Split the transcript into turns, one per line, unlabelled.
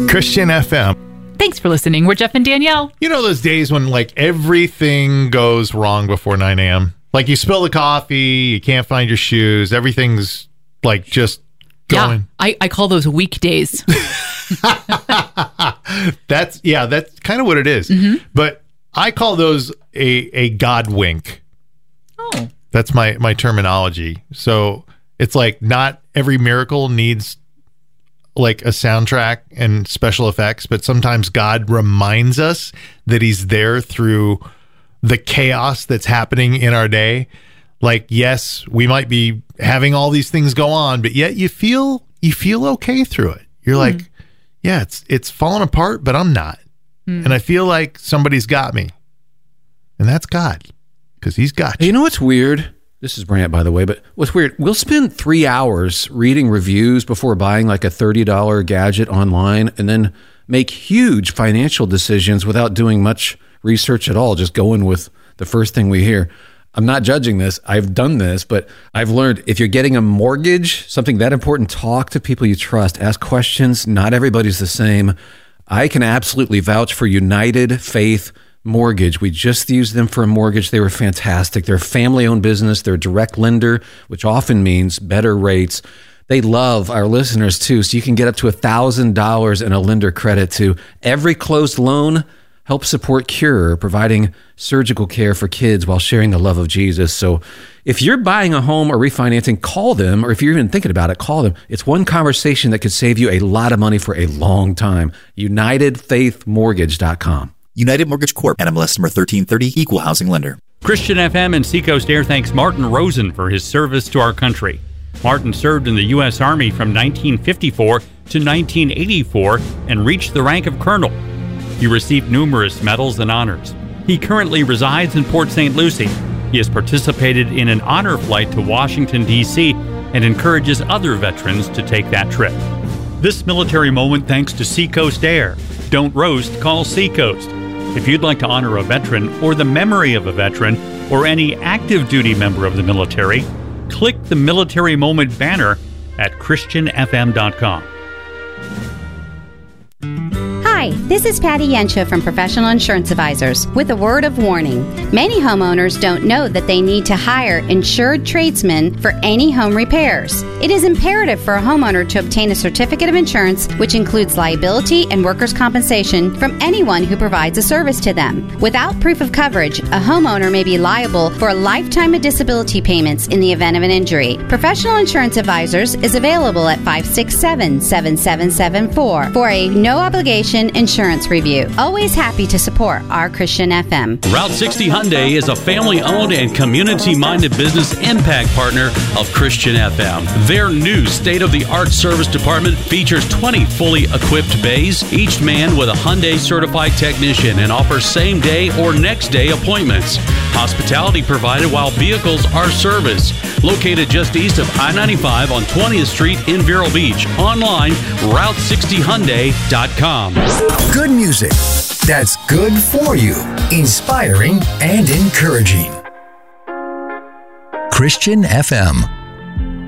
Christian FM.
Thanks for listening. We're Jeff and Danielle.
You know those days when like everything goes wrong before 9 a.m.? Like you spill the coffee, you can't find your shoes, everything's like just going.
Yeah, I call those weekdays.
That's kind of what it is.
Mm-hmm.
But I call those a God wink.
Oh.
That's my terminology. So it's like not every miracle needs like a soundtrack and special effects, but sometimes God reminds us that he's there through the chaos that's happening in our day. Like, yes, we might be having all these things go on, but yet you feel okay through it. You're like, yeah, it's falling apart, but I'm not. And I feel like somebody's got me. And that's God, because he's got you.
You know what's weird? This is Brant, by the way, but what's weird, we'll spend 3 hours reading reviews before buying like a $30 gadget online and then make huge financial decisions without doing much research at all, just going with the first thing we hear. I'm not judging this. I've done this, but I've learned if you're getting a mortgage, something that important, talk to people you trust, ask questions. Not everybody's the same. I can absolutely vouch for United Faith Mortgage. We just used them for a mortgage. They were fantastic. They're a family-owned business. They're a direct lender, which often means better rates. They love our listeners too, so you can get up to $1,000 in a lender credit to every closed loan. Help support Cure, providing surgical care for kids while sharing the love of Jesus. So if you're buying a home or refinancing, call them, or if you're even thinking about it, call them. It's one conversation that could save you a lot of money for a long time. UnitedFaithMortgage.com.
United Mortgage Corp. NMLS number 1330, Equal Housing Lender.
Christian FM and Seacoast Air thanks Martin Rosen for his service to our country. Martin served in the U.S. Army from 1954 to 1984 and reached the rank of colonel. He received numerous medals and honors. He currently resides in Port St. Lucie. He has participated in an honor flight to Washington, D.C., and encourages other veterans to take that trip. This military moment thanks to Seacoast Air. Don't roast, call Seacoast. If you'd like to honor a veteran or the memory of a veteran or any active duty member of the military, click the Military Moment banner at christianfm.com.
Hi, this is Patty Yensha from Professional Insurance Advisors with a word of warning. Many homeowners don't know that they need to hire insured tradesmen for any home repairs. It is imperative for a homeowner to obtain a certificate of insurance, which includes liability and workers' compensation from anyone who provides a service to them. Without proof of coverage, a homeowner may be liable for a lifetime of disability payments in the event of an injury. Professional Insurance Advisors is available at 567-7774 for a no-obligation insurance review. Always happy to support our Christian FM.
Route 60 Hyundai is a family-owned and community-minded business impact partner of Christian FM. Their new state-of-the-art service department features 20 fully equipped bays, each manned with a Hyundai certified technician, and offers same-day or next-day appointments. Hospitality provided while vehicles are serviced. Located just east of I-95 on 20th Street in Vero Beach. Online, Route60Hyundai.com.
Good music that's good for you, inspiring and encouraging. Christian FM.